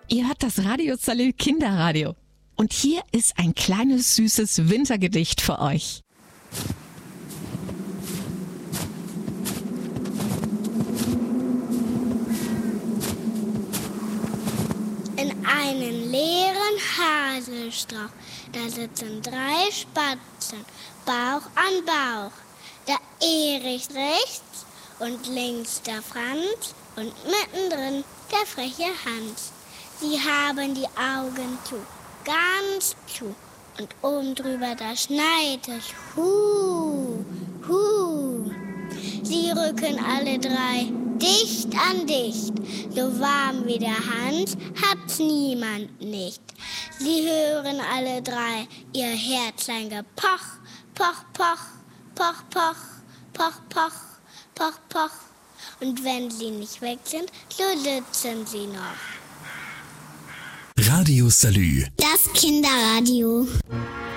Ihr hört das Radio Salü Kinderradio. Und hier ist ein kleines, süßes Wintergedicht für euch. In einem leeren Haselstrauch, da sitzen 3 Spatzen, Bauch an Bauch. Der Erich rechts und links der Franz und mittendrin der freche Hans. Sie haben die Augen zu, ganz zu, und oben drüber da schneit es, hu, hu. Sie rücken alle 3 dicht an dicht, so warm wie der Hans hat's niemand nicht. Sie hören alle 3 ihr Herzlein gepoch, poch, poch, poch, poch, poch, poch, poch, poch. Und wenn sie nicht weg sind, so sitzen sie noch. Radio Salü. Das Kinderradio.